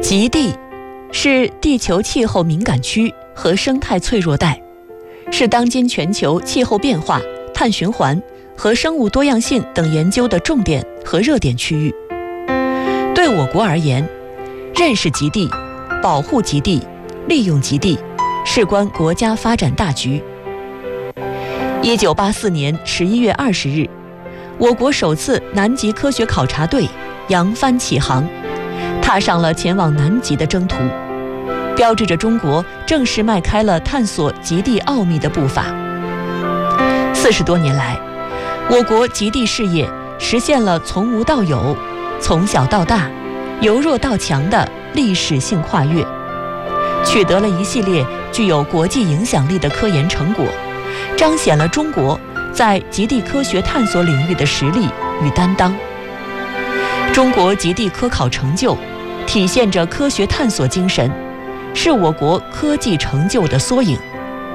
极地是地球气候敏感区和生态脆弱带，是当今全球气候变化、碳循环和生物多样性等研究的重点和热点区域。对我国而言，认识极地、保护极地、利用极地，事关国家发展大局。1984年11月20日，我国首次南极科学考察队扬帆起航，踏上了前往南极的征途，标志着中国正式迈开了探索极地奥秘的步伐。40多年来，我国极地事业实现了从无到有、从小到大、由弱到强的历史性跨越，取得了一系列具有国际影响力的科研成果，彰显了中国在极地科学探索领域的实力与担当。中国极地科考成就体现着科学探索精神，是我国科技成就的缩影。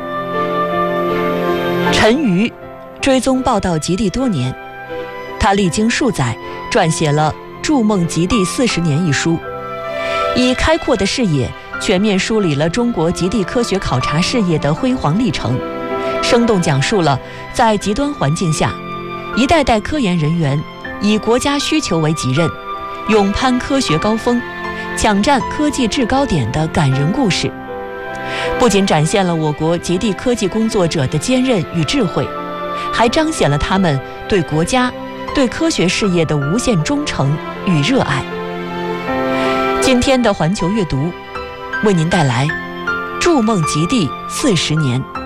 陈瑜追踪报道极地多年，他历经数载撰写了《筑梦极地40年》一书，以开阔的视野全面梳理了中国极地科学考察事业的辉煌历程，生动讲述了在极端环境下，一代代科研人员以国家需求为己任，勇攀科学高峰，抢占科技制高点的感人故事。不仅展现了我国极地科技工作者的坚韧与智慧，还彰显了他们对国家、对科学事业的无限忠诚与热爱。今天的环球阅读为您带来《筑梦极地40年》。